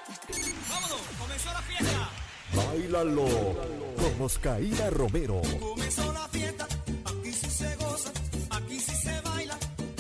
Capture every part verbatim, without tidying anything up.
¡Vámonos! ¡Comenzó la fiesta! Báilalo con Oscaína Romero. Comenzó la fiesta, aquí sí se goza, aquí sí se baila.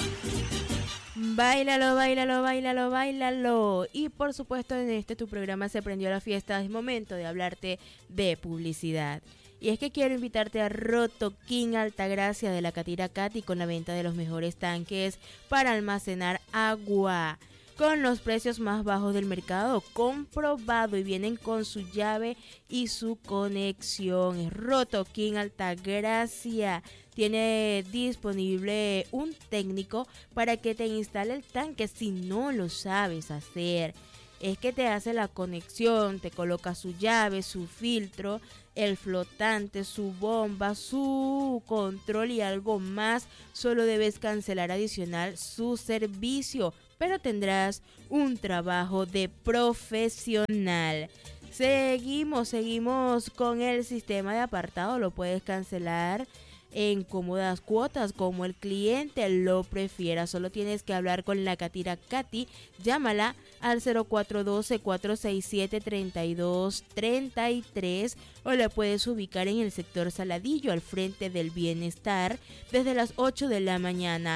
Báilalo, báilalo, báilalo, báilalo. Y por supuesto en este tu programa Se Prendió la Fiesta. Es momento de hablarte de publicidad. Y es que quiero invitarte a Rotoquín Altagracia de la Catira Cati con la venta de los mejores tanques para almacenar agua. Con los precios más bajos del mercado, comprobado, y vienen con su llave y su conexión. Es Rotoquín Altagracia. Tiene disponible un técnico para que te instale el tanque si no lo sabes hacer. Es que te hace la conexión, te coloca su llave, su filtro, el flotante, su bomba, su control y algo más. Solo debes cancelar adicional su servicio, pero tendrás un trabajo de profesional. Seguimos, seguimos con el sistema de apartado. Lo puedes cancelar en cómodas cuotas como el cliente lo prefiera. Solo tienes que hablar con la Catira Cati. Llámala al cero cuatro uno dos, cuatro seis siete, tres dos tres tres o la puedes ubicar en el sector Saladillo al frente del Bienestar desde las ocho de la mañana.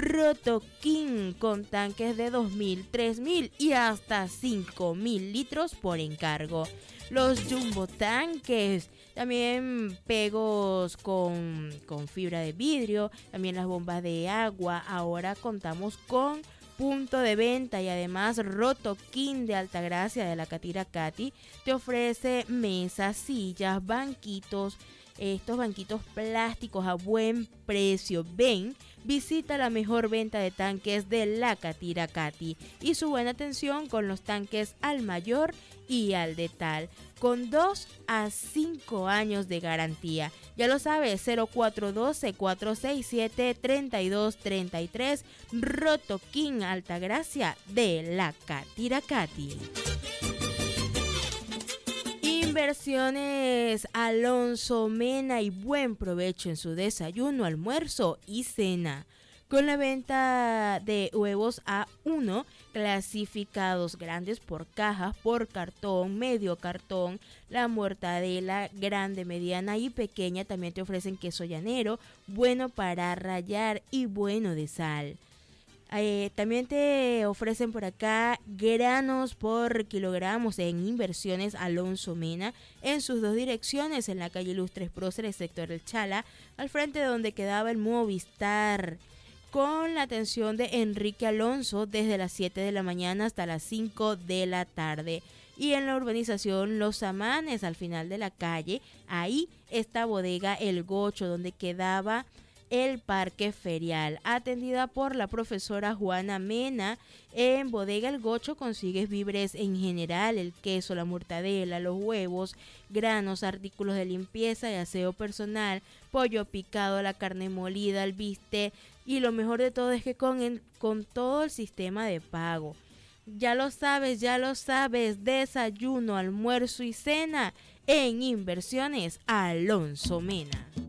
Rotoquín con tanques de dos mil, tres mil y hasta cinco mil litros por encargo. Los jumbo tanques, también pegos con, con fibra de vidrio, también las bombas de agua. Ahora contamos con punto de venta y además Rotoquín de Altagracia de la Catira Cati te ofrece mesas, sillas, banquitos, estos banquitos plásticos a buen precio. Ven, visita la mejor venta de tanques de la Catira Cati y su buena atención con los tanques al mayor y al detal, con dos a cinco años de garantía. Ya lo sabes, cero cuatro uno dos, cuatro seis siete, tres dos tres tres, Rotoquín Altagracia de la Catira Cati. Inversiones Alonso Mena, y buen provecho en su desayuno, almuerzo y cena. Con la venta de huevos A uno clasificados grandes por cajas, por cartón, medio cartón, la mortadela grande, mediana y pequeña. También te ofrecen queso llanero, bueno para rallar y bueno de sal. Eh, también te ofrecen por acá granos por kilogramos en Inversiones Alonso Mena en sus dos direcciones, en la calle Ilustres Próceres, sector El Chala, al frente de donde quedaba el Movistar, con la atención de Enrique Alonso desde las siete de la mañana hasta las cinco de la tarde. Y en la urbanización Los Amanes, al final de la calle, ahí está bodega El Gocho, donde quedaba el parque ferial, atendida por la profesora Juana Mena. En bodega El Gocho consigues víveres en general, el queso, la mortadela, los huevos, granos, artículos de limpieza y aseo personal, pollo picado, la carne molida, el bistec, y lo mejor de todo es que con, el, con todo el sistema de pago. Ya lo sabes, ya lo sabes, desayuno, almuerzo y cena en Inversiones Alonso Mena.